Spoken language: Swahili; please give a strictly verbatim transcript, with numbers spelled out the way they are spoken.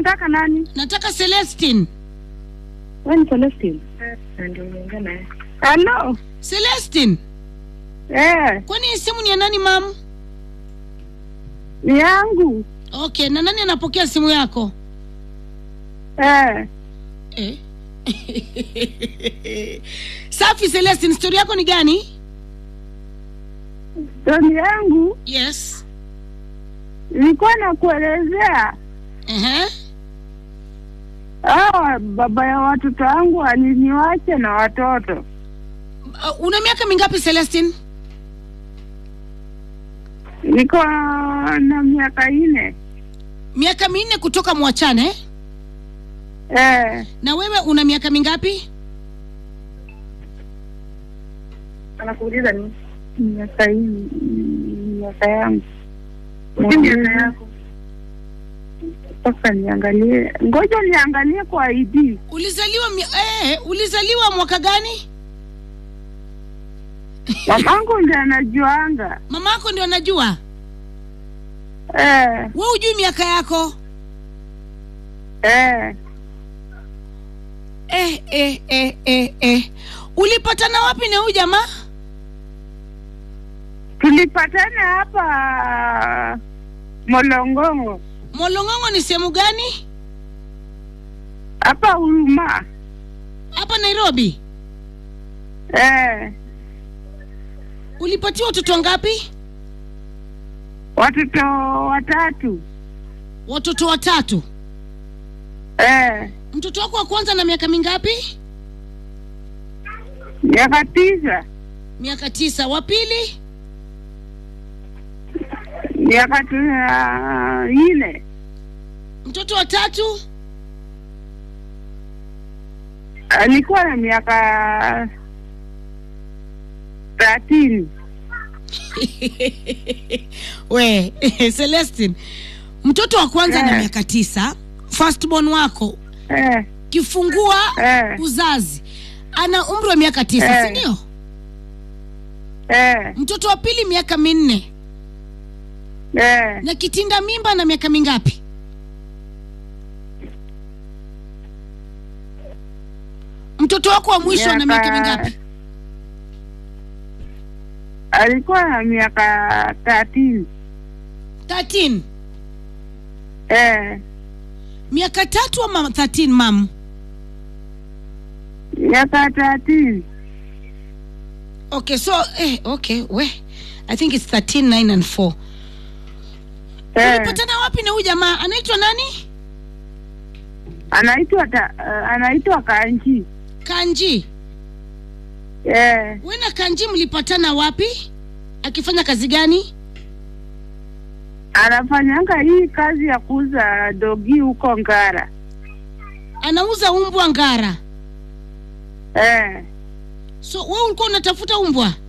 unataka nani? Nataka Celestine. Wewe ni Celestine? Ndio ngana. Hello. Celestine. Eh. Kwani simu ni ya nani mam? Ni yangu. Okay, na nani anapokea simu yako? Eh. Eh. Safi Celestine, story yako ni gani? Story yangu? Yes. Nilikuwa nakuelezea. Eh. Ah, baba ya watoto wangu aliniacha na watoto. Uh, una miaka mingapi Celestine? Niko na miaka nne. Miaka minne kutoka mwachane? Eh. Na wewe una miaka mingapi? Anakuuliza nini? Miaka nne. Miaka yangu. Miaka yako. Sasa niangalie. Ngoja niangalie kwa I D. Ulizaliwa eh ulizaliwa mwaka gani? Mamangu ndiye anajuanga. Mamako ndio anajua? Eh. Wewe hujui miaka yako? Eh. Eh eh eh eh eh. Ulipatana wapi na huyu jamaa? Tulipatana hapa Molongongo. Molongongo ni sehemu gani? Hapa Huruma. Hapa Nairobi? Eh. Ulipatiwa watoto ngapi? Watoto watatu. Watoto watatu? Eh. Mtoto wako wa kwanza na miaka mingapi? Miaka tisa. Miaka tisa. Wa pili? Miaka nne. Mtoto wa tatu? Alikuwa na miaka thelathini. We, Celestine, mtoto wa kwanza eh. na miaka tisa, firstborn wako, eh. kifungua eh. uzazi, ana umri wa miaka tisa, eh. si ndio? Eh. Mtoto wa pili miaka minne. Eh. Na kitinda mimba na miaka mingapi? Mtoto wako wa mwisho na miaka mingapi? Alikuwa na miaka thelathini. thelathini? Eh. Miaka tatu ama thelathini mam? Miaka thelathini. Okay, so eh okay, we. I think it's thirteen, nine and four. Eh. Ulipatana wapi na huyu jamaa? Anaitwa nani? Anaitwa uh, anaitwa Kanji. Kanji. Eh. Wewe na Kanji mlipatana wapi? Akifanya kazi gani? Anafanyanga hii kazi ya kuuza dogi huko Ngara. Anauza umbwa Ngara. Eh. So wewe ulikuwa unatafuta umbwa?